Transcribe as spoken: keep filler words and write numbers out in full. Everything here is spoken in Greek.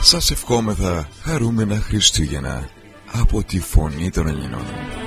Σας ευχόμεθα χαρούμενα Χριστούγεννα από τη Φωνή των Ελληνών.